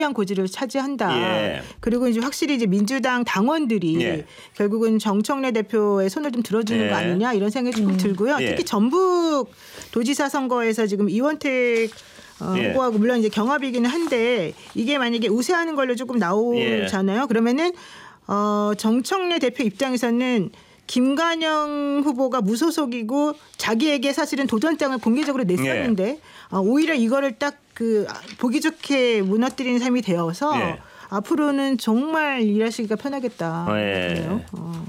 고지를 차지한다. 예. 그리고 이제 확실히 이제 민주당 당원들이 예. 결국은 정청래 대표의 손을 좀 들어주는 예. 거 아니냐 이런 생각이 조금 들고요. 예. 특히 전북 도지사 선거에서 지금 이원택 예. 후보하고 물론 이제 경합이기는 한데 이게 만약에 우세하는 걸로 조금 나오잖아요. 그러면은 정청래 대표 입장에서는 김관영 후보가 무소속이고 자기에게 사실은 도전장을 공개적으로 냈었는데 오히려 이거를 딱 그 보기 좋게 무너뜨리는 셈이 되어서 앞으로는 정말 일하시기가 편하겠다. 그래요.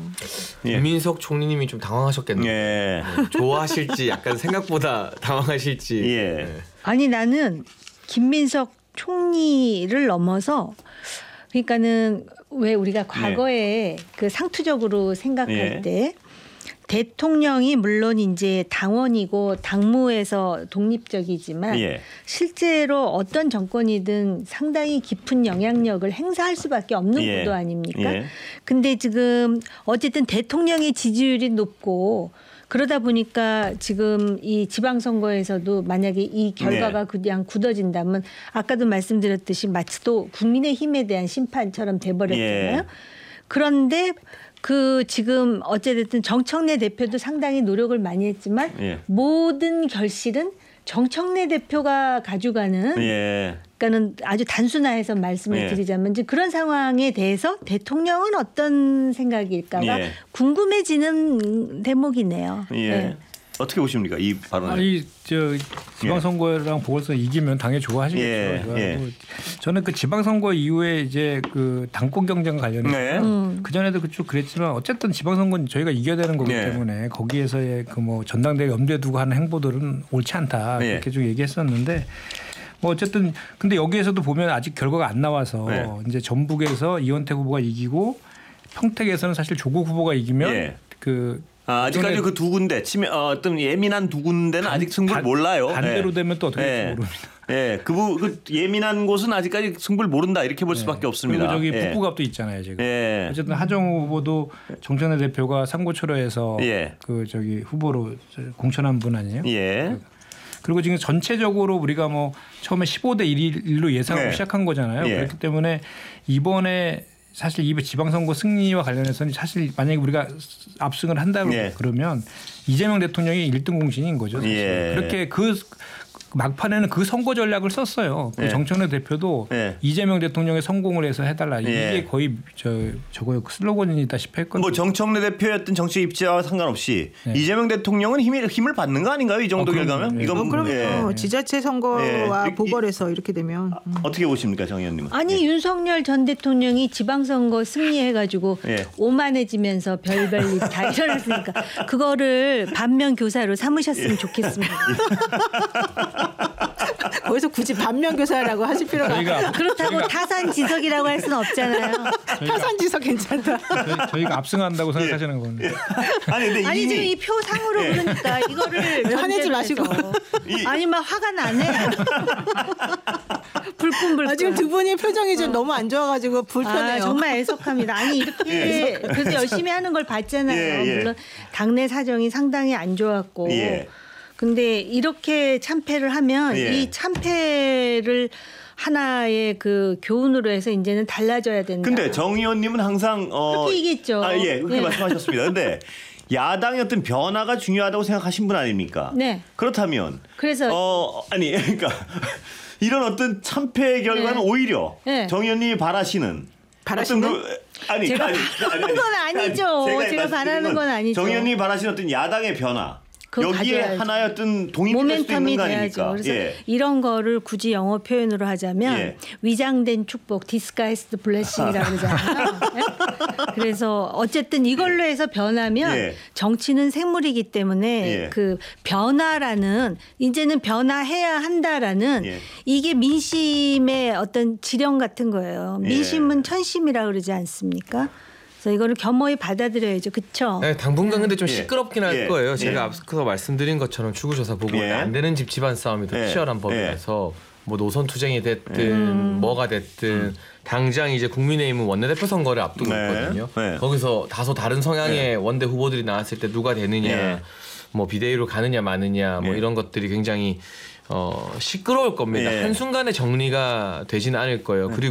김민석 총리님이 좀 당황하셨겠네요. 예. 좋아하실지 약간 생각보다 당황하실지. 예. 아니 나는 김민석 총리를 넘어서 그러니까는 왜 우리가 과거에 그 상투적으로 생각할 때 대통령이 물론 이제 당원이고 당무에서 독립적이지만 실제로 어떤 정권이든 상당히 깊은 영향력을 행사할 수밖에 없는 구도 아닙니까? 근데 지금 어쨌든 대통령의 지지율이 높고 그러다 보니까 지금 이 지방선거에서도 만약에 이 결과가 그냥 굳어진다면 아까도 말씀드렸듯이 마치 또 국민의힘에 대한 심판처럼 돼버렸잖아요. 그런데 그 지금 어쨌든 정청래 대표도 상당히 노력을 많이 했지만 모든 결실은 정청래 대표가 가져가는 그러니까는 아주 단순화해서 말씀을 드리자면 이제 그런 상황에 대해서 대통령은 어떤 생각일까가 궁금해지는 대목이네요. 어떻게 보십니까 이 발언을? 아니 저 지방선거랑 보궐선 이기면 당연히 좋아하시겠죠. 저는 그 지방선거 이후에 이제 그 당권 경쟁 관련해서 그 전에도 그쪽 그랬지만 어쨌든 지방선거는 저희가 이겨야 되는 거기 때문에 거기에서의 그 뭐 전당대회 염두에 두고 하는 행보들은 옳지 않다 그렇게 좀 얘기했었는데. 뭐 어쨌든 근데 여기에서도 보면 아직 결과가 안 나와서 이제 전북에서 이원택 후보가 이기고 평택에서는 사실 조국 후보가 이기면 아직까지 그 두 군데 어떤 예민한 두 군데는 아직 승부를 몰라요. 반대로 되면 또 어떻게 될지 모릅니다. 그 예민한 곳은 아직까지 승부를 모른다 이렇게 볼 수밖에 없습니다. 그리고 저기 북부갑도 있잖아요 지금. 어쨌든 하정우 후보도 정청래 대표가 삼고초려에서 그 저기 후보로 공천한 분 아니에요? 그리고 지금 전체적으로 우리가 뭐 처음에 15대 1로 예상하고 시작한 거잖아요. 그렇기 때문에 이번에 사실 이 지방선거 승리와 관련해서는 사실 만약에 우리가 압승을 한다고 그러면 이재명 대통령이 1등 공신인 거죠. 사실. 그렇게 그 막판에는 그 선거 전략을 썼어요. 그 정청래 대표도 이재명 대통령의 성공을 해서 해달라. 이게 거의 저거 슬로건이다시피 했거든요. 뭐 정청래 대표였던 정치 입지와 상관없이 이재명 대통령은 힘을 받는 거 아닌가요? 이 정도 결과면? 이건 그럼 지자체 선거와 보궐에서 이렇게 되면 어떻게 보십니까, 정 의원님은? 아니 윤석열 전 대통령이 지방선거 승리해가지고 오만해지면서 별별 일 다 일어났으니까 그거를 반면 교사로 삼으셨으면 좋겠습니다. 거기서 굳이 반면교사라고 하실 필요가 없어요. 그렇다고 타산지석이라고 할 수는 없잖아요. 타산지석 괜찮다. 저희가 압승한다고 생각하시는 건데. 아니 지금 이 표상으로 그러니까 이거를 화내지 마시고. 아니 막 화가 나네. 불끈불끈. 지금 두 분의 표정이 좀 너무 안 좋아가지고 불편해요. 정말 애석합니다. 아니 이렇게 그래서 열심히 하는 걸 봤잖아요. 물론 당내 사정이 상당히 안 좋았고. 근데 이렇게 참패를 하면 이 참패를 하나의 그 교훈으로 해서 이제는 달라져야 된다. 근데 정 의원님은 항상 그렇게 얘기했죠. 그렇게 말씀하셨습니다. 근데 야당의 어떤 변화가 중요하다고 생각하신 분 아닙니까? 그렇다면 그래서 그러니까 이런 어떤 참패의 결과는 오히려 정 의원님이 바라시는 제가 바라는 건 아니죠. 제가 바라는 건 아니죠. 정 의원님이 바라시는 어떤 야당의 변화. 여기에 가져야죠. 하나의 어떤 독립이 될 수 있는 거 아닙니까? 그래서 이런 거를 굳이 영어 표현으로 하자면 위장된 축복, 디스가이스드 블레싱이라고 그러잖아요. 그래서 어쨌든 이걸로 해서 변하면 정치는 생물이기 때문에 그 변화라는 이제는 변화해야 한다라는 이게 민심의 어떤 지령 같은 거예요. 민심은 천심이라고 그러지 않습니까? 그래서 이거를 겸허히 받아들여야죠. 그렇죠? 네, 당분간 근데 좀 시끄럽긴 할 거예요. 제가 앞서 말씀드린 것처럼 출구조사 보고 안 되는 집 집안 싸움이 더 치열한 법이라서 뭐 노선 투쟁이 됐든 뭐가 됐든 당장 이제 국민의힘은 원내대표 선거를 앞두고 있거든요. 거기서 다소 다른 성향의 원내 후보들이 나왔을 때 누가 되느냐 뭐 비대위로 가느냐 마느냐 뭐 이런 것들이 굉장히 시끄러울 겁니다. 한순간에 정리가 되지는 않을 거예요. 그리고